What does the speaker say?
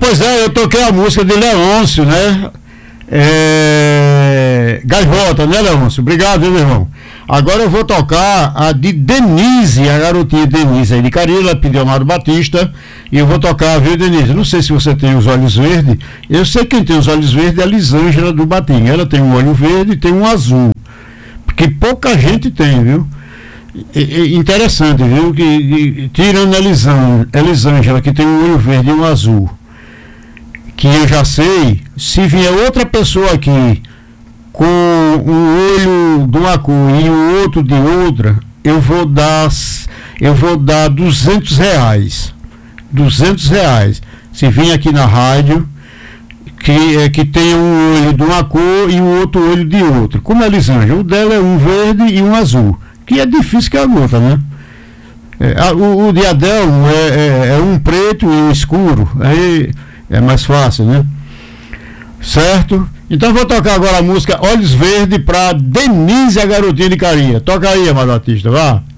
Pois é, eu toquei a música de Leôncio, né? Gaivota, né, Leôncio? Obrigado, meu irmão. Agora eu vou tocar a de Denise, a garotinha Denise aí de Caria, ela pediu Amado Batista, e eu vou tocar, viu, Denise? Não sei se você tem os olhos verdes, eu sei que quem tem os olhos verdes é a Lisângela do Batim, ela tem um olho verde e tem um azul, porque pouca gente tem, viu? Interessante, viu? Que tirando a Lisângela, que tem um olho verde e um azul, que eu já sei, se vier outra pessoa aqui com um olho de uma cor e o outro de outra, eu vou dar R$200. R$200. Se vir aqui na rádio, que tem um olho de uma cor e o outro olho de outro. Como a Lisângela, o dela é um verde e um azul, que é difícil que a outra, né? O de Adelmo é um preto e um escuro, aí é mais fácil, né? Certo? Então eu vou tocar agora a música Olhos Verdes para Denise, a garotinha de Caria. Toca aí, Amado Batista, vá.